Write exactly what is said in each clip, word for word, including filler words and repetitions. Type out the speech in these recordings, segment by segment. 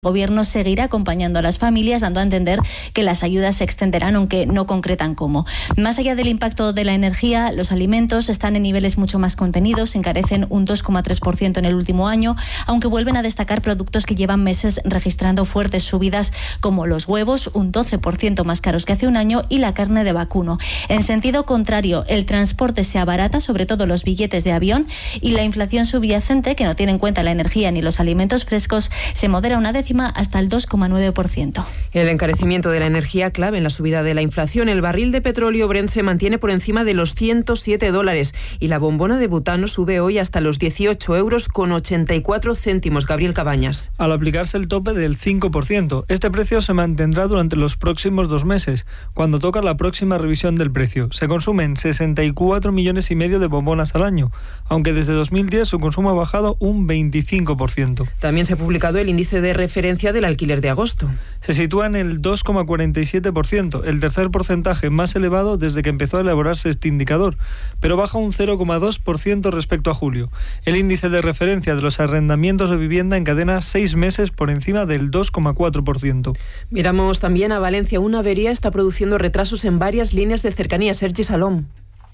El Gobierno seguirá acompañando a las familias, dando a entender que las ayudas se extenderán, aunque no concretan cómo. Más allá del impacto de la energía, los alimentos están en niveles mucho más contenidos, encarecen un dos coma tres por ciento en el último año, aunque vuelven a destacar productos que llevan meses registrando fuertes subidas, como los huevos, un doce por ciento más caros que hace un año, y la carne de vacuno. En sentido contrario, el transporte se abarata, sobre todo los billetes de avión, y la inflación subyacente, que no tiene en cuenta la energía ni los alimentos frescos, se modera una décima hasta el dos coma nueve por ciento. El encarecimiento de la energía clave en la subida de la inflación. El barril de petróleo Brent se mantiene por encima de los ciento siete dólares y la bombona de butano sube hoy hasta los dieciocho euros con ochenta y cuatro céntimos. Gabriel Cabañas. Al aplicarse el tope del cinco por ciento, este precio se mantendrá durante los próximos dos meses, cuando toca la próxima revisión del precio. Se consumen sesenta y cuatro millones y medio de bombonas al año, aunque desde dos mil diez su consumo ha bajado un veinticinco por ciento. También se ha publicado el índice de referencia del alquiler de agosto. Se sitúa en el dos coma cuarenta y siete por ciento, el tercer porcentaje más elevado desde que empezó a elaborarse este indicador, pero baja un cero coma dos por ciento respecto a julio. El índice de referencia de los arrendamientos de vivienda encadena seis meses por encima del dos coma cuatro por ciento. Miramos también a Valencia. Una avería está produciendo retrasos en varias líneas de cercanías. Sergi Salom.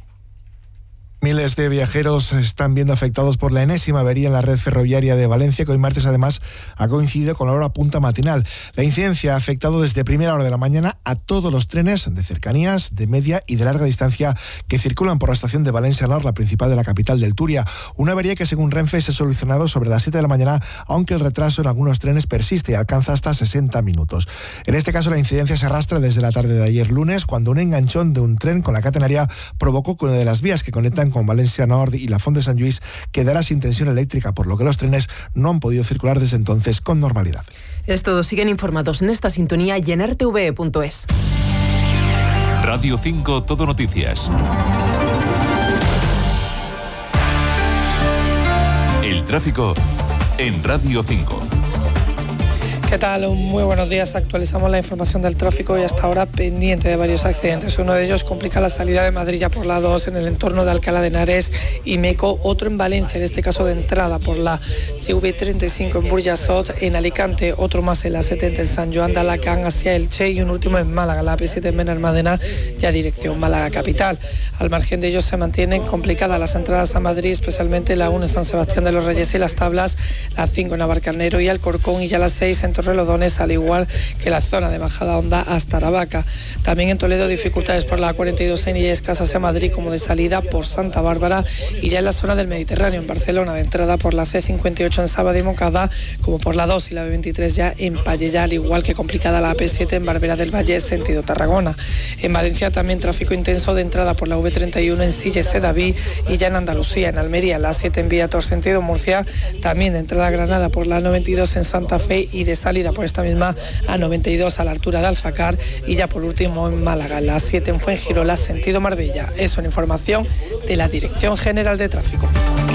Miles de viajeros se están viendo afectados por la enésima avería en la red ferroviaria de Valencia, que hoy martes además ha coincidido con la hora punta matinal. La incidencia ha afectado desde primera hora de la mañana a todos los trenes de cercanías, de media y de larga distancia que circulan por la estación de Valencia Nord, la principal de la capital del Túria. Una avería que, según Renfe, se ha solucionado sobre las siete de la mañana, aunque el retraso en algunos trenes persiste y alcanza hasta sesenta minutos. En este caso, la incidencia se arrastra desde la tarde de ayer lunes, cuando un enganchón de un tren con la catenaria provocó que una de las vías que conectan con Valencia Nord y la Font de Sant Lluís quedará sin tensión eléctrica, por lo que los trenes no han podido circular desde entonces con normalidad. Es todo. Siguen informados en esta sintonía y en R T V punto es. Radio cinco Todo Noticias. El tráfico en Radio cinco. ¿Qué tal? Muy buenos días. Actualizamos la información del tráfico y hasta ahora pendiente de varios accidentes. Uno de ellos complica la salida de Madrid ya por la dos en el entorno de Alcalá de Henares y Meco. Otro en Valencia, en este caso de entrada por la C V treinta y cinco en Burjasot. En Alicante, otro más en la setenta en San Joan de Alacant hacia Elche y un último en Málaga, la A P siete en Benalmádena, ya dirección Málaga capital. Al margen de ellos se mantienen complicadas las entradas a Madrid, especialmente la uno en San Sebastián de los Reyes y Las Tablas, la cinco en Navalcarnero y Alcorcón, y ya la seis en Torrelodones, al igual que la zona de Bajada Honda hasta Aravaca. También en Toledo dificultades por la cuarenta y dos en Illescas hacia Madrid, como de salida por Santa Bárbara, y ya en la zona del Mediterráneo en Barcelona, de entrada por la C cincuenta y ocho en Sabadell y Moncada, como por la dos y la B veintitrés ya en Pallejà, al igual que complicada la A P siete en Barberà del Vallès sentido Tarragona. En Valencia también tráfico intenso de entrada por la V treinta y uno en Silla Sedaví, y ya en Andalucía, en Almería, la siete en Viator sentido Murcia, también de entrada a Granada por la noventa y dos en Santa Fe y de salida por esta misma a noventa y dos a la altura de Alfacar, y ya por último en Málaga, la siete en Fuengirola sentido Marbella. Es una información de la Dirección General de Tráfico.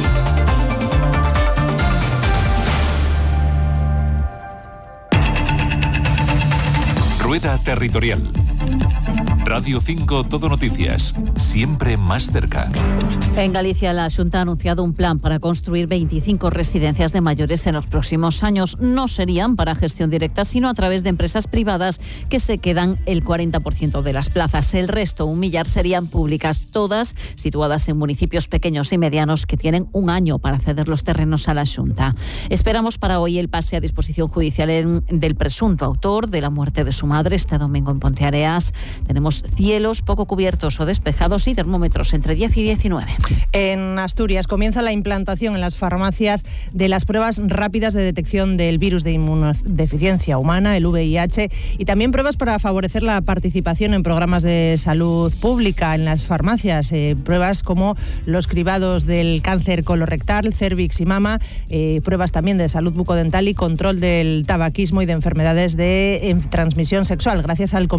Rueda Territorial. Radio cinco Todo Noticias, siempre más cerca. En Galicia, la Xunta ha anunciado un plan para construir veinticinco residencias de mayores en los próximos años. No serían para gestión directa, sino a través de empresas privadas que se quedan el cuarenta por ciento de las plazas. El resto, un millar, serían públicas, todas situadas en municipios pequeños y medianos que tienen un año para ceder los terrenos a la Xunta. Esperamos para hoy el pase a disposición judicial en, del presunto autor de la muerte de su madre este domingo en Ponteareas. Tenemos cielos poco cubiertos o despejados y termómetros entre diez y diecinueve. En Asturias comienza la implantación en las farmacias de las pruebas rápidas de detección del virus de inmunodeficiencia humana, el V I H, y también pruebas para favorecer la participación en programas de salud pública en las farmacias. Eh, pruebas como los cribados del cáncer colorectal, cervix y mama, eh, pruebas también de salud bucodental y control del tabaquismo y de enfermedades de eh, transmisión sexual, gracias al convenio que este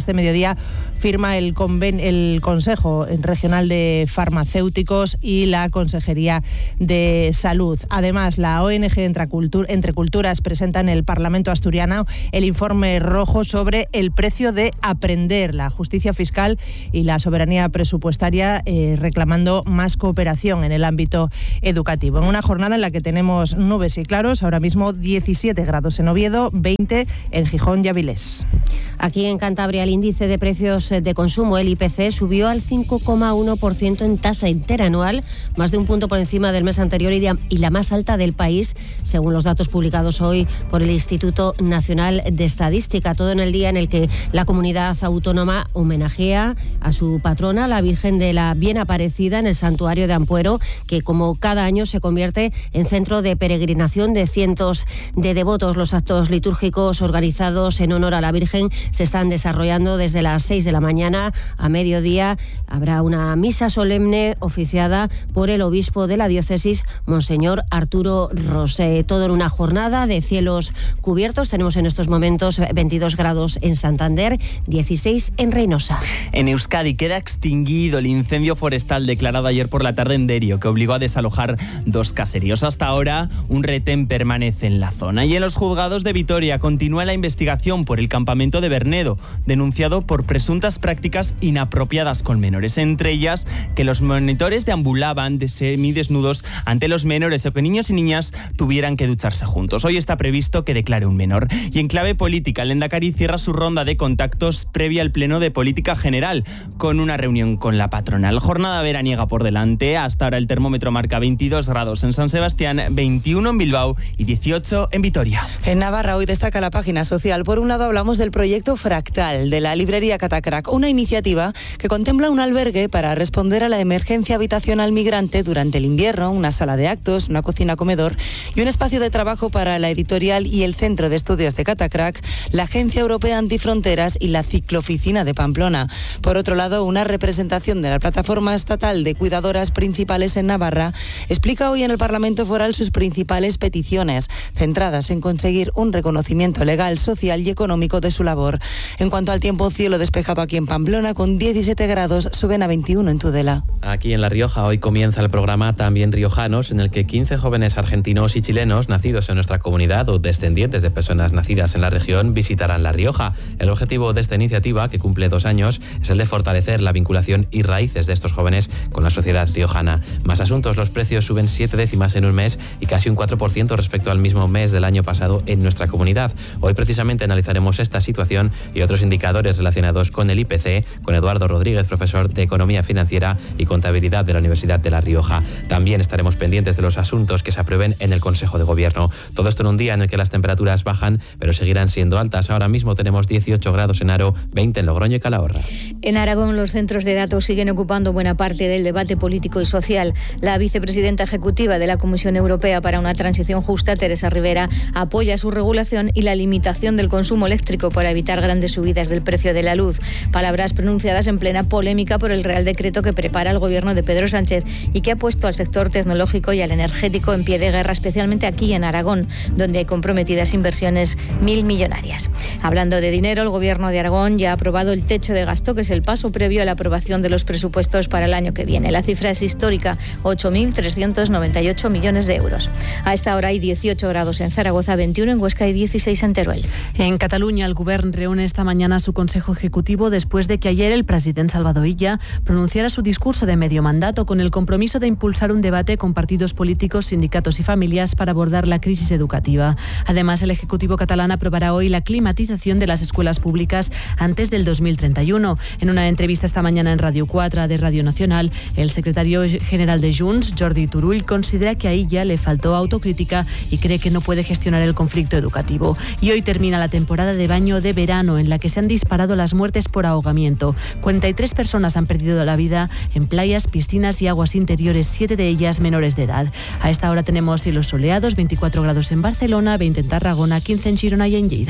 este mediodía firma el, conven- el Consejo Regional de Farmacéuticos y la Consejería de Salud. Además, la O N G Entre, Cultur- Entre Culturas presenta en el Parlamento asturiano el informe rojo sobre el precio de aprender, la justicia fiscal y la soberanía presupuestaria, eh, reclamando más cooperación en el ámbito educativo. En una jornada en la que tenemos nubes y claros, ahora mismo diecisiete grados en Oviedo, veinte en Gijón y Avilés. Aquí en Cantabria el índice de precios de consumo, el I P C, subió al cinco coma uno por ciento en tasa interanual, más de un punto por encima del mes anterior y la más alta del país, según los datos publicados hoy por el Instituto Nacional de Estadística. Todo en el día en el que la comunidad autónoma homenajea a su patrona, la Virgen de la Bien Aparecida, en el santuario de Ampuero, que como cada año se convierte en centro de peregrinación de cientos de devotos. Los actos litúrgicos organizados en honor a la Virgen se están desarrollando desde las seis de la mañana a mediodía. Habrá una misa solemne oficiada por el obispo de la diócesis, Monseñor Arturo Rosé. Todo en una jornada de cielos cubiertos. Tenemos en estos momentos veintidós grados en Santander, dieciséis en Reynosa. En Euskadi queda extinguido el incendio forestal declarado ayer por la tarde en Derio, que obligó a desalojar dos caseríos. Hasta ahora, un retén permanece en la zona. Y en los juzgados de Vitoria continúa la investigación por el campamento de Bernedo, denunciado por presuntas prácticas inapropiadas con menores, entre ellas que los monitores deambulaban de semidesnudos ante los menores o que niños y niñas tuvieran que ducharse juntos. Hoy está previsto que declare un menor. Y en clave política, el Lehendakari cierra su ronda de contactos previa al Pleno de Política General, con una reunión con la patronal. Jornada veraniega por delante. Hasta ahora el termómetro marca veintidós grados en San Sebastián, veintiuno en Bilbao y dieciocho en Vitoria. En Navarra hoy destaca la página social. Por un lado hablamos del proyecto Fractal de la librería Catacrac, una iniciativa que contempla un albergue para responder a la emergencia habitacional migrante durante el invierno, una sala de actos, una cocina-comedor y un espacio de trabajo para la editorial y el Centro de Estudios de Catacrac, la Agencia Europea Antifronteras y la Ciclooficina de Pamplona. Por otro lado, una representación de la Plataforma Estatal de Cuidadoras Principales en Navarra explica hoy en el Parlamento Foral sus principales peticiones, centradas en conseguir un reconocimiento legal, social y económico de su labor. En cuanto al tiempo, cielo despejado aquí en Pamplona con diecisiete grados, suben a veintiuno en Tudela. Aquí en La Rioja hoy comienza el programa También Riojanos, en el que quince jóvenes argentinos y chilenos nacidos en nuestra comunidad o descendientes de personas nacidas en la región visitarán La Rioja. El objetivo de esta iniciativa, que cumple dos años, es el de fortalecer la vinculación y raíces de estos jóvenes con la sociedad riojana. Más asuntos, los precios suben siete décimas en un mes y casi un cuatro por ciento respecto al mismo mes del año pasado en nuestra comunidad. Hoy precisamente analizaremos esta situación y otros indicadores relacionados con el I P C con Eduardo Rodríguez, profesor de Economía Financiera y Contabilidad de la Universidad de La Rioja. También estaremos pendientes de los asuntos que se aprueben en el Consejo de Gobierno. Todo esto en un día en el que las temperaturas bajan, pero seguirán siendo altas. Ahora mismo tenemos dieciocho grados en Haro, veinte en Logroño y Calahorra. En Aragón, los centros de datos siguen ocupando buena parte del debate político y social. La vicepresidenta ejecutiva de la Comisión Europea para una Transición Justa, Teresa Rivera, apoya su regulación y la limitación del consumo eléctrico para evitar grandes subidas del precio de la luz. Palabras pronunciadas en plena polémica por el Real Decreto que prepara el gobierno de Pedro Sánchez y que ha puesto al sector tecnológico y al energético en pie de guerra, especialmente aquí en Aragón, donde hay comprometidas inversiones mil millonarias. Hablando de dinero, el gobierno de Aragón ya ha aprobado el techo de gasto, que es el paso previo a la aprobación de los presupuestos para el año que viene. La cifra es histórica, ocho mil trescientos noventa y ocho millones de euros. A esta hora hay dieciocho grados en Zaragoza, veintiuno en Huesca y dieciséis en Teruel. En Cataluña, el Govern reúne esta mañana su Consejo Ejecutivo después de que ayer el presidente Salvador Illa pronunciara su discurso de medio mandato con el compromiso de impulsar un debate con partidos políticos, sindicatos y familias para abordar la crisis educativa. Además, el Ejecutivo catalán aprobará hoy la climatización de las escuelas públicas antes del dos mil treinta y uno. En una entrevista esta mañana en Radio cuatro de Radio Nacional, el secretario general de Junts, Jordi Turull, considera que a Illa le faltó autocrítica y cree que no puede gestionar el conflicto educativo. Y hoy termina la temporada de baño de verano, en la que se han disparado las muertes por ahogamiento. cuarenta y tres personas han perdido la vida en playas, piscinas y aguas interiores, siete de ellas menores de edad. A esta hora tenemos cielos soleados, veinticuatro grados en Barcelona, veinte en Tarragona, quince en Girona y en Lleida.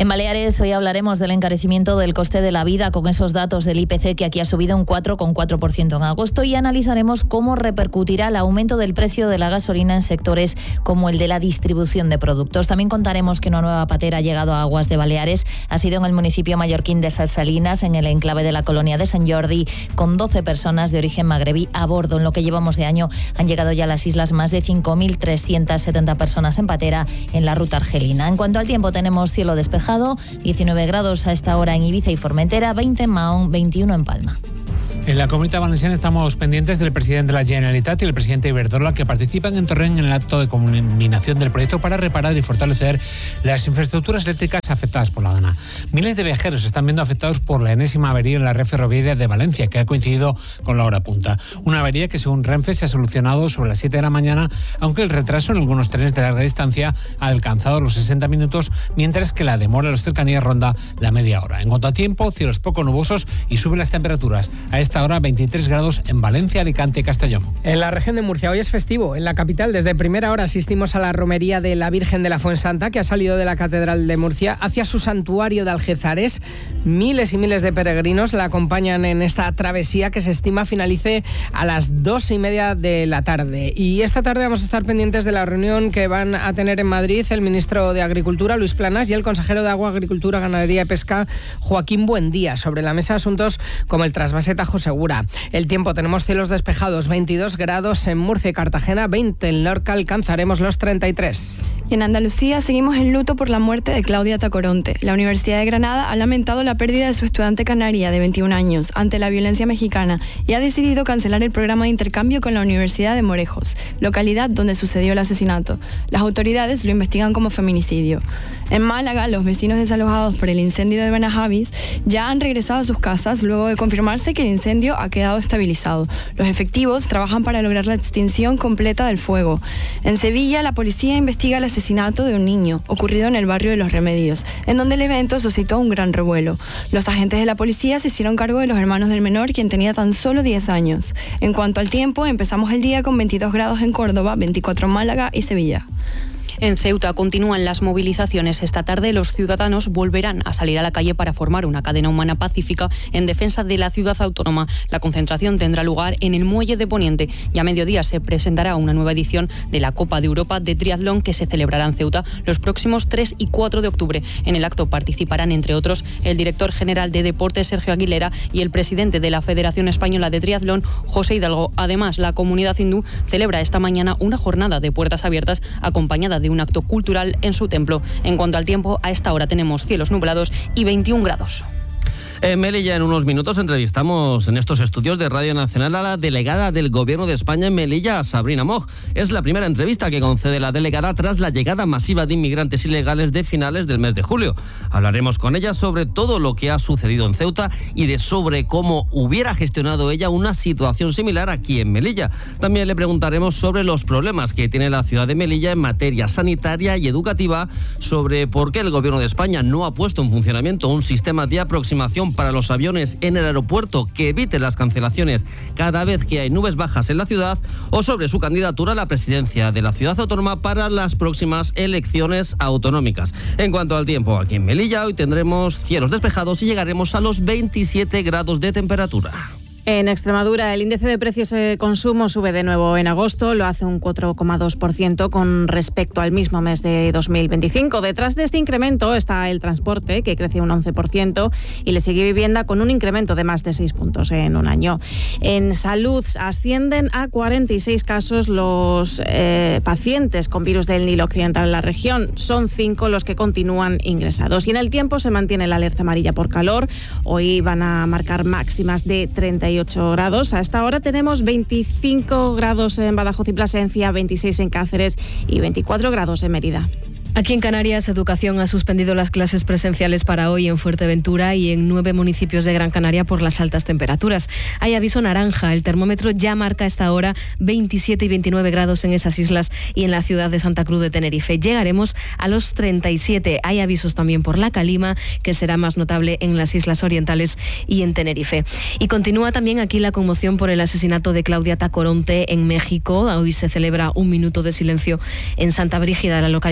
En Baleares hoy hablaremos del encarecimiento del coste de la vida con esos datos del I P C que aquí ha subido un cuatro coma cuatro por ciento en agosto y analizaremos cómo repercutirá el aumento del precio de la gasolina en sectores como el de la distribución de productos. También contaremos que una nueva patera ha llegado a aguas de Baleares. Ha sido en el municipio mallorquín de Ses Salines, en el enclave de la colonia de Sant Jordi, con doce personas de origen magrebí a bordo. En lo que llevamos de año han llegado ya a las islas más de cinco mil trescientas setenta personas en patera en la ruta argelina. En cuanto al tiempo, tenemos cielo despejado, diecinueve grados a esta hora en Ibiza y Formentera, veinte en Mahón, veintiuno en Palma. En la Comunitat Valenciana estamos pendientes del presidente de la Generalitat y el presidente Iberdrola, que participan en Torrent en el acto de culminación del proyecto para reparar y fortalecer las infraestructuras eléctricas afectadas por la Dana. Miles de viajeros se están viendo afectados por la enésima avería en la red ferroviaria de Valencia, que ha coincidido con la hora punta. Una avería que, según Renfe, se ha solucionado sobre las siete de la mañana, aunque el retraso en algunos trenes de larga distancia ha alcanzado los sesenta minutos, mientras que la demora en las cercanías ronda la media hora. En cuanto a tiempo, cielos poco nubosos y suben las temperaturas. A esta hora veintitrés grados en Valencia, Alicante y Castellón. En la región de Murcia hoy es festivo. En la capital desde primera hora asistimos a la romería de la Virgen de la Fuensanta, que ha salido de la Catedral de Murcia hacia su santuario de Algezares. Miles y miles de peregrinos la acompañan en esta travesía que se estima finalice a las dos y media de la tarde. Y esta tarde vamos a estar pendientes de la reunión que van a tener en Madrid el ministro de Agricultura, Luis Planas, y el consejero de Agua, Agricultura, Ganadería y Pesca, Joaquín Buendía. Sobre la mesa asuntos como el trasvase Tajo Segura. El tiempo, tenemos cielos despejados, veintidós grados en Murcia y Cartagena, veinte en Lorca, alcanzaremos los treinta y tres. Y en Andalucía seguimos en luto por la muerte de Claudia Tacoronte. La Universidad de Granada ha lamentado la pérdida de su estudiante canaria de veintiún años ante la violencia mexicana y ha decidido cancelar el programa de intercambio con la Universidad de Morejos, localidad donde sucedió el asesinato. Las autoridades lo investigan como feminicidio. En Málaga, los vecinos desalojados por el incendio de Benajavis ya han regresado a sus casas luego de confirmarse que el incendio ha quedado estabilizado. Los efectivos trabajan para lograr la extinción completa del fuego. En Sevilla, la policía investiga el asesinato de un niño ocurrido en el barrio de Los Remedios, en donde el evento suscitó un gran revuelo. Los agentes de la policía se hicieron cargo de los hermanos del menor, quien tenía tan solo diez años. En cuanto al tiempo, empezamos el día con veintidós grados en Córdoba, veinticuatro en Málaga y Sevilla. En Ceuta continúan las movilizaciones. Esta tarde los ciudadanos volverán a salir a la calle para formar una cadena humana pacífica en defensa de la ciudad autónoma. La concentración tendrá lugar en el Muelle de Poniente y a mediodía se presentará una nueva edición de la Copa de Europa de Triatlón que se celebrará en Ceuta los próximos tres y cuatro de octubre. En el acto participarán, entre otros, el director general de Deportes, Sergio Aguilera, y el presidente de la Federación Española de Triatlón, José Hidalgo. Además, la comunidad hindú celebra esta mañana una jornada de puertas abiertas acompañada de un acto cultural en su templo. En cuanto al tiempo, a esta hora tenemos cielos nublados y veintiún grados. En Melilla, en unos minutos, entrevistamos en estos estudios de Radio Nacional a la delegada del Gobierno de España en Melilla, Sabrina Moj. Es la primera entrevista que concede la delegada tras la llegada masiva de inmigrantes ilegales de finales del mes de julio. Hablaremos con ella sobre todo lo que ha sucedido en Ceuta y de sobre cómo hubiera gestionado ella una situación similar aquí en Melilla. También le preguntaremos sobre los problemas que tiene la ciudad de Melilla en materia sanitaria y educativa, sobre por qué el Gobierno de España no ha puesto en funcionamiento un sistema de aproximación para los aviones en el aeropuerto que evite las cancelaciones cada vez que hay nubes bajas en la ciudad, o sobre su candidatura a la presidencia de la ciudad autónoma para las próximas elecciones autonómicas. En cuanto al tiempo, aquí en Melilla hoy tendremos cielos despejados y llegaremos a los veintisiete grados de temperatura. En Extremadura, el índice de precios de consumo sube de nuevo en agosto, lo hace un cuatro coma dos por ciento con respecto al mismo mes de dos mil veinticinco. Detrás de este incremento está el transporte, que crece un once por ciento, y le sigue vivienda con un incremento de más de seis puntos en un año. En salud, ascienden a cuarenta y seis casos los eh, pacientes con virus del Nilo Occidental en la región. Son cinco los que continúan ingresados. Y en el tiempo se mantiene la alerta amarilla por calor. Hoy van a marcar máximas de treinta y ocho grados. A esta hora tenemos veinticinco grados en Badajoz y Plasencia, veintiséis en Cáceres y veinticuatro grados en Mérida. Aquí en Canarias, Educación ha suspendido las clases presenciales para hoy en Fuerteventura y en nueve municipios de Gran Canaria por las altas temperaturas. Hay aviso naranja. El termómetro ya marca a esta hora veintisiete y veintinueve grados en esas islas y en la ciudad de Santa Cruz de Tenerife. Llegaremos a los treinta y siete. Hay avisos también por la calima, que será más notable en las islas orientales y en Tenerife. Y continúa también aquí la conmoción por el asesinato de Claudia Tacoronte en México. Hoy se celebra un minuto de silencio en Santa Brígida, la localidad gran canaria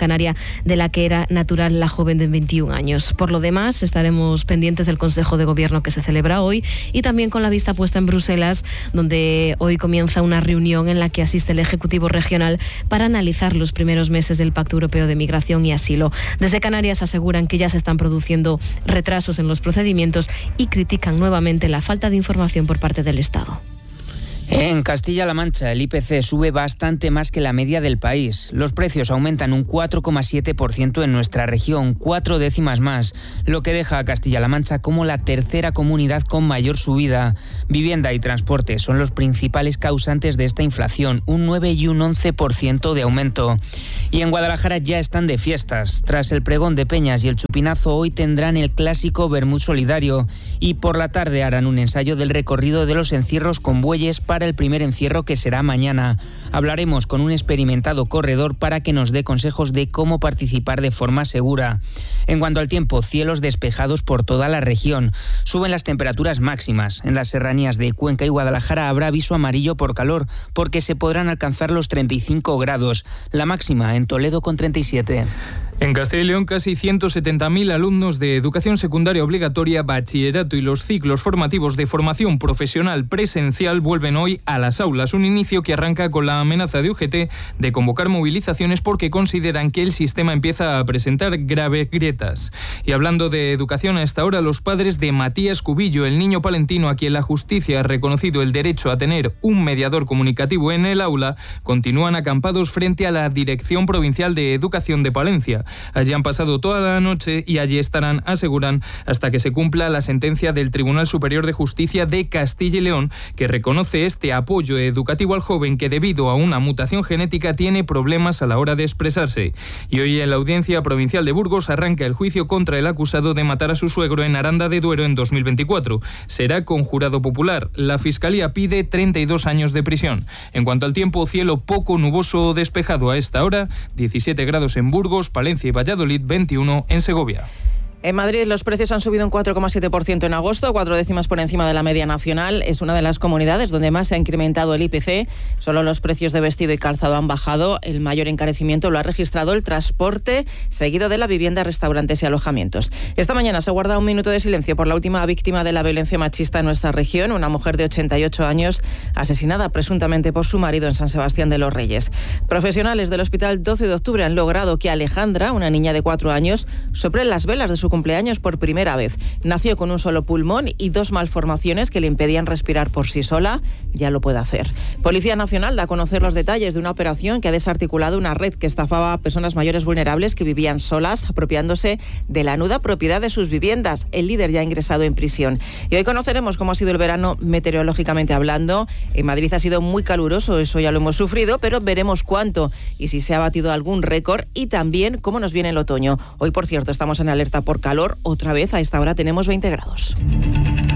Canaria de la que era natural la joven de veintiún años. Por lo demás, estaremos pendientes del Consejo de Gobierno que se celebra hoy y también con la vista puesta en Bruselas, donde hoy comienza una reunión en la que asiste el Ejecutivo Regional para analizar los primeros meses del Pacto Europeo de Migración y Asilo. Desde Canarias aseguran que ya se están produciendo retrasos en los procedimientos y critican nuevamente la falta de información por parte del Estado. En Castilla-La Mancha, el I P C sube bastante más que la media del país. Los precios aumentan un cuatro coma siete por ciento en nuestra región, cuatro décimas más, lo que deja a Castilla-La Mancha como la tercera comunidad con mayor subida. Vivienda y transporte son los principales causantes de esta inflación, un nueve y un once por ciento de aumento. Y en Guadalajara ya están de fiestas. Tras el pregón de Peñas y el chupinazo, hoy tendrán el clásico vermut solidario y por la tarde harán un ensayo del recorrido de los encierros con bueyes para el primer encierro, que será mañana. Hablaremos con un experimentado corredor para que nos dé consejos de cómo participar de forma segura. En cuanto al tiempo, cielos despejados por toda la región. Suben las temperaturas máximas. En las serranías de Cuenca y Guadalajara habrá aviso amarillo por calor, porque se podrán alcanzar los treinta y cinco grados. La máxima en Toledo con treinta y siete. En Castilla y León, casi ciento setenta mil alumnos de educación secundaria obligatoria, bachillerato y los ciclos formativos de formación profesional presencial vuelven hoy a las aulas. Un inicio que arranca con la amenaza de U G T de convocar movilizaciones porque consideran que el sistema empieza a presentar graves grietas. Y hablando de educación, a esta hora los padres de Matías Cubillo, el niño palentino a quien la justicia ha reconocido el derecho a tener un mediador comunicativo en el aula, continúan acampados frente a la Dirección Provincial de Educación de Palencia. Allí han pasado toda la noche y allí estarán, aseguran, hasta que se cumpla la sentencia del Tribunal Superior de Justicia de Castilla y León, que reconoce este apoyo educativo al joven que debido a una mutación genética tiene problemas a la hora de expresarse. Y hoy en la Audiencia Provincial de Burgos arranca el juicio contra el acusado de matar a su suegro en Aranda de Duero en dos mil veinticuatro. Será con jurado popular. La Fiscalía pide treinta y dos años de prisión. En cuanto al tiempo, cielo poco nuboso despejado a esta hora, diecisiete grados en Burgos, Palencia y Valladolid, veintiuno en Segovia. En Madrid los precios han subido un cuatro coma siete por ciento en agosto, cuatro décimas por encima de la media nacional. Es una de las comunidades donde más se ha incrementado el I P C. Solo los precios de vestido y calzado han bajado. El mayor encarecimiento lo ha registrado el transporte, seguido de la vivienda, restaurantes y alojamientos. Esta mañana se guarda un minuto de silencio por la última víctima de la violencia machista en nuestra región, una mujer de ochenta y ocho años, asesinada presuntamente por su marido en San Sebastián de los Reyes. Profesionales del Hospital doce de octubre han logrado que Alejandra, una niña de cuatro años, sople las velas de su cumpleaños por primera vez. Nació con un solo pulmón y dos malformaciones que le impedían respirar por sí sola. Ya lo puede hacer. Policía Nacional da a conocer los detalles de una operación que ha desarticulado una red que estafaba a personas mayores vulnerables que vivían solas, apropiándose de la nuda propiedad de sus viviendas. El líder ya ha ingresado en prisión. Y hoy conoceremos cómo ha sido el verano meteorológicamente hablando. En Madrid ha sido muy caluroso, eso ya lo hemos sufrido, pero veremos cuánto y si se ha batido algún récord y también cómo nos viene el otoño. Hoy, por cierto, estamos en alerta por calor. Otra vez a esta hora tenemos veinte grados.